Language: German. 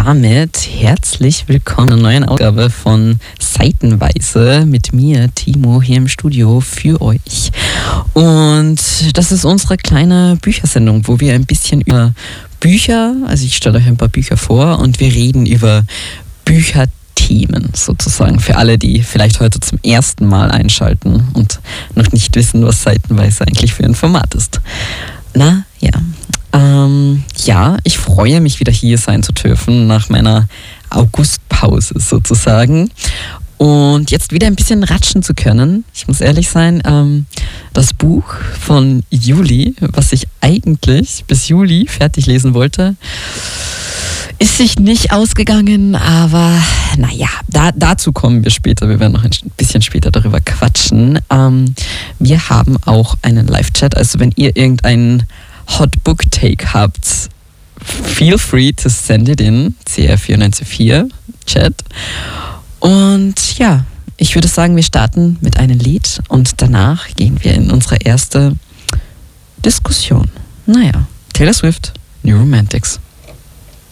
damit herzlich willkommen in einer neuen Ausgabe von Seitenweise mit mir, Timo, hier im Studio für euch. Und das ist unsere kleine Büchersendung, wo wir ein bisschen über Bücher, also ich stelle euch ein paar Bücher vor und wir reden über Bücherthemen sozusagen. Für alle, die vielleicht heute zum ersten Mal einschalten und noch nicht wissen, was Seitenweise eigentlich für ein Format ist. Na ja. Ja, ich freue mich wieder hier sein zu dürfen nach meiner Augustpause sozusagen und jetzt wieder ein bisschen ratschen zu können. Ich muss ehrlich sein, das Buch von Juli, was ich eigentlich bis Juli fertig lesen wollte, ist sich nicht ausgegangen, aber naja, dazu kommen wir später. Wir werden noch ein bisschen später darüber quatschen. Wir haben auch einen Live-Chat, also wenn ihr irgendeinen Hot Book Take habt, feel free to send it in CR4924 Chat. Und ja, ich würde sagen, wir starten mit einem Lied und danach gehen wir in unsere erste Diskussion. Naja, Taylor Swift, New Romantics.